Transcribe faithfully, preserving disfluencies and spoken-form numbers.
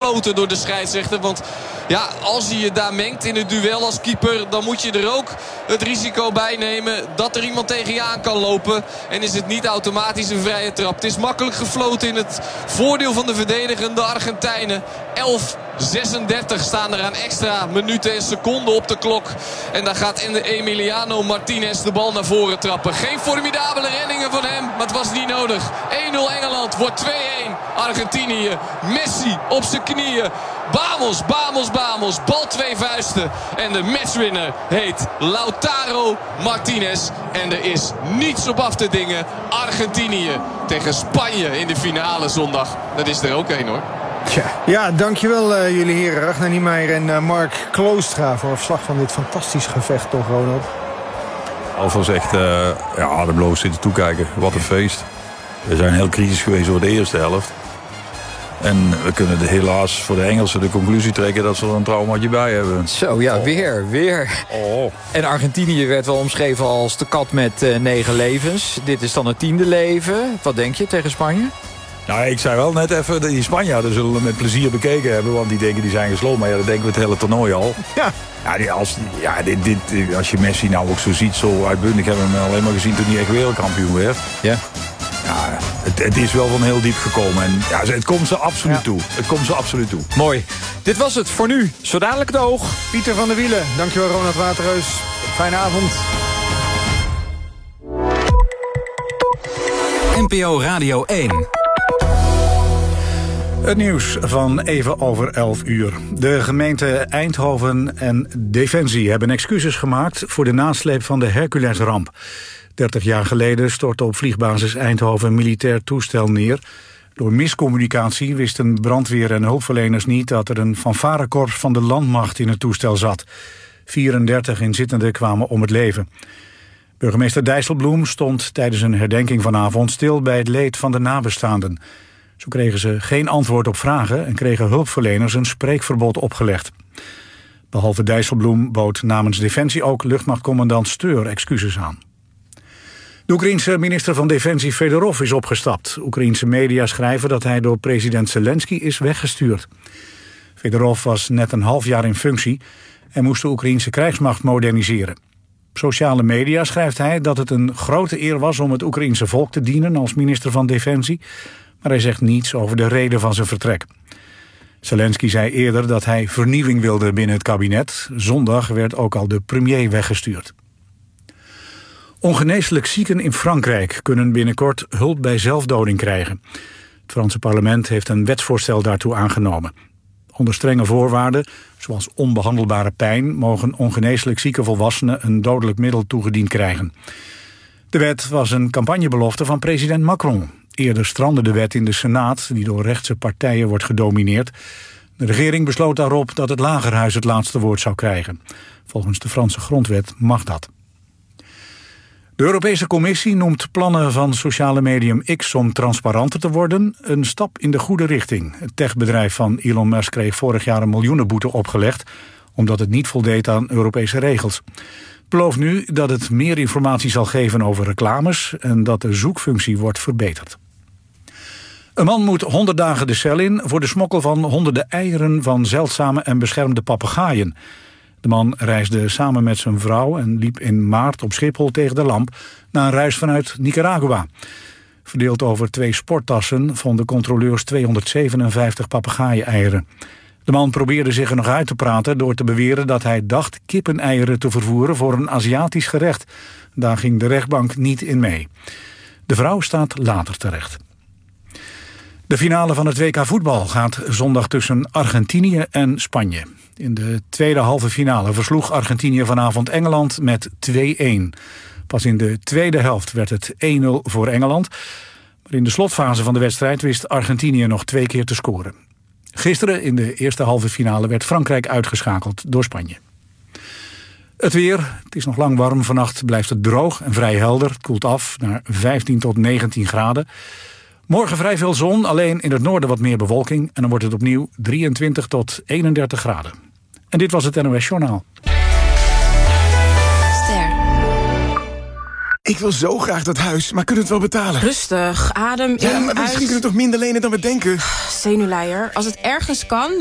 gefloten door de scheidsrechter. Want ja, als je je daar mengt in het duel als keeper, dan moet je er ook het risico bij nemen dat er iemand tegen je aan kan lopen. En is het niet automatisch een vrije trap. Het is makkelijk gefloten in het voordeel van de verdedigende Argentijnen. elf zesendertig staan er aan extra minuten en seconden op de klok. En dan gaat Emiliano Martinez de bal naar voren trappen. Geen formidabele reddingen van hem, maar het was niet nodig. één nul Engeland, wordt twee-één Argentinië. Messi op zijn knieën. Bamos, Bamos, Bamos. Bal twee vuisten. En de matchwinner heet Lautaro Martinez. En er is niets op af te dingen. Argentinië tegen Spanje in de finale zondag. Dat is er ook één, hoor. Tja. Ja, dankjewel uh, jullie heren. Ragnar Niemeyer en uh, Mark Kloostra voor een verslag van dit fantastisch gevecht, toch, Ronald? Alvast echt uh, ja, ademloos zitten toekijken. Wat een feest. We zijn heel kritisch geweest over de eerste helft. En we kunnen de, helaas voor de Engelsen de conclusie trekken dat ze er een traumaatje bij hebben. Zo, ja, oh. weer, weer. Oh. En Argentinië werd wel omschreven als de kat met uh, negen levens. Dit is dan het tiende leven. Wat denk je tegen Spanje? Nou, ik zei wel net even, die Spanjaarden zullen het met plezier bekeken hebben. Want die denken die zijn gesloten. Maar ja, dat denken we het hele toernooi al. Ja. Ja, als, ja dit, dit, als je Messi nou ook zo ziet, zo uitbundig, hebben we hem alleen maar gezien toen hij echt wereldkampioen werd. Ja. Ja, het, het is wel van heel diep gekomen. En ja, het komt ze absoluut ja. toe. Het komt ze absoluut toe. Mooi. Dit was het voor nu. Zo dadelijk het oog. Pieter van der Wielen. Dankjewel, Ronald Waterreus. Fijne avond. N P O Radio één. Het nieuws van even over elf uur. De gemeente Eindhoven en Defensie hebben excuses gemaakt voor de nasleep van de Hercules-ramp. dertig jaar geleden stortte op vliegbasis Eindhoven een militair toestel neer. Door miscommunicatie wisten brandweer en hulpverleners niet dat er een fanfarekorps van de landmacht in het toestel zat. vierendertig inzittenden kwamen om het leven. Burgemeester Dijsselbloem stond tijdens een herdenking vanavond stil bij het leed van de nabestaanden. Zo kregen ze geen antwoord op vragen en kregen hulpverleners een spreekverbod opgelegd. Behalve Dijsselbloem bood namens Defensie ook luchtmachtcommandant Steur excuses aan. De Oekraïense minister van Defensie Fedorov is opgestapt. Oekraïense media schrijven dat hij door president Zelensky is weggestuurd. Fedorov was net een half jaar in functie en moest de Oekraïense krijgsmacht moderniseren. Op sociale media schrijft hij dat het een grote eer was om het Oekraïense volk te dienen als minister van Defensie, maar hij zegt niets over de reden van zijn vertrek. Zelensky zei eerder dat hij vernieuwing wilde binnen het kabinet. Zondag werd ook al de premier weggestuurd. Ongeneeslijk zieken in Frankrijk kunnen binnenkort hulp bij zelfdoding krijgen. Het Franse parlement heeft een wetsvoorstel daartoe aangenomen. Onder strenge voorwaarden, zoals onbehandelbare pijn, mogen ongeneeslijk zieke volwassenen een dodelijk middel toegediend krijgen. De wet was een campagnebelofte van president Macron. Eerder strandde de wet in de Senaat, die door rechtse partijen wordt gedomineerd. De regering besloot daarop dat het Lagerhuis het laatste woord zou krijgen. Volgens de Franse grondwet mag dat. De Europese Commissie noemt plannen van sociale medium X om transparanter te worden een stap in de goede richting. Het techbedrijf van Elon Musk kreeg vorig jaar een miljoenenboete opgelegd omdat het niet voldeed aan Europese regels. Het belooft nu dat het meer informatie zal geven over reclames en dat de zoekfunctie wordt verbeterd. Een man moet honderd dagen de cel in voor de smokkel van honderden eieren van zeldzame en beschermde papegaaien. De man reisde samen met zijn vrouw en liep in maart op Schiphol tegen de lamp na een reis vanuit Nicaragua. Verdeeld over twee sporttassen vonden controleurs tweehonderdzevenenvijftig papegaaien-eieren. De man probeerde zich er nog uit te praten door te beweren dat hij dacht kippeneieren te vervoeren voor een Aziatisch gerecht. Daar ging de rechtbank niet in mee. De vrouw staat later terecht. De finale van het W K voetbal gaat zondag tussen Argentinië en Spanje. In de tweede halve finale versloeg Argentinië vanavond Engeland met twee-één. Pas in de tweede helft werd het één nul voor Engeland. Maar in de slotfase van de wedstrijd wist Argentinië nog twee keer te scoren. Gisteren in de eerste halve finale werd Frankrijk uitgeschakeld door Spanje. Het weer, het is nog lang warm. Vannacht blijft het droog en vrij helder. Het koelt af naar vijftien tot negentien graden. Morgen vrij veel zon, alleen in het noorden wat meer bewolking. En dan wordt het opnieuw drieëntwintig tot eenendertig graden. En dit was het N O S Journaal. Ster. Ik wil zo graag dat huis, maar kunnen we het wel betalen? Rustig, adem in, ja, maar misschien uit. kunnen we toch minder lenen dan we denken? Zenuwleier, als het ergens kan...